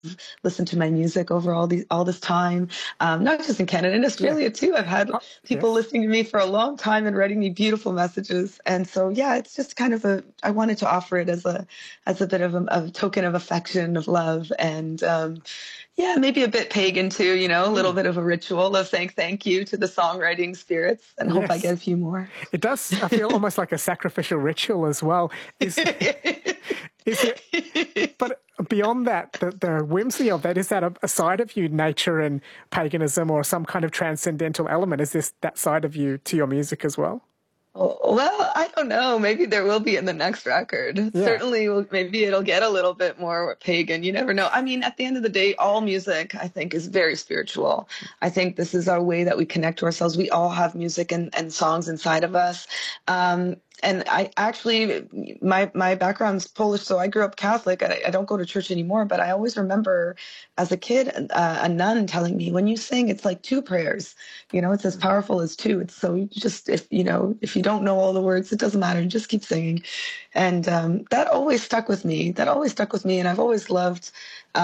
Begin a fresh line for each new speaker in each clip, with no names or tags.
listened to my music over all this time, not just in Canada, in
Yeah.
Australia too. I've had
Oh,
people
yes.
listening to me for a long time and writing me beautiful messages. And so, yeah, it's just kind of I wanted to offer it as a bit of a token of affection, of love, and yeah, maybe a bit pagan too, a little
Mm.
bit of a ritual of saying thank you to the songwriting spirits, and hope I get
Yes.
a few more.
It does. I feel almost like a sacrificial ritual as well. Is it? But beyond that, the whimsy of that, is that a side of you, nature and paganism, or some kind of transcendental element? Is this that side of you to your music as well?
Oh, well, I don't know. Maybe there will be in the next record.
Yeah.
Certainly, maybe it'll get a little bit more pagan. You never know. I mean, at the end of the day, all music, I think, is very spiritual. I think this is our way that we connect to ourselves. We all have music and songs inside of us. And I actually, my background's Polish, so I grew up Catholic. I don't go to church anymore, but I always remember as a kid, a nun telling me, when you sing, it's like two prayers. It's as powerful as two. It's so you just, if you don't know all the words, it doesn't matter. You just keep singing. And that always stuck with me. That always stuck with me. And I've always loved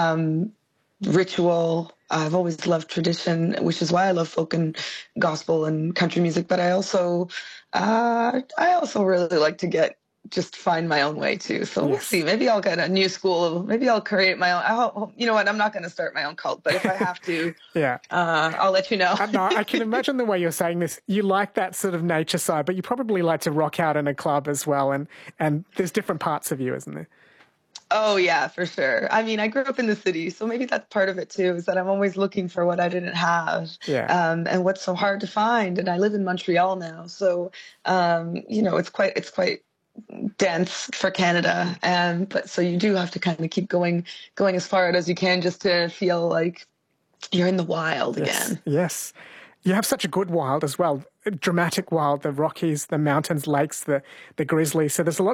ritual. I've always loved tradition, which is why I love folk and gospel and country music. But I also really like to just find my own way too. So we'll see.
Yes.
Maybe I'll get a new school. Maybe I'll create my own. You know what? I'm not going to start my own cult, but if I have to,
Yeah.
I'll let you know.
No, I can imagine the way you're saying this. You like that sort of nature side, but you probably like to rock out in a club as well. And there's different parts of you, isn't there?
Oh yeah, for sure. I mean, I grew up in the city, so maybe that's part of it too, is that I'm always looking for what I didn't have,
Yeah.
and what's so hard to find. And I live in Montreal now, so it's quite dense for Canada, but so you do have to kind of keep going as far out as you can just to feel like you're in the wild
Yes.
again.
Yes. You have such a good wild as well. Dramatic wild, the Rockies, the mountains, lakes, the grizzlies. So there's a lot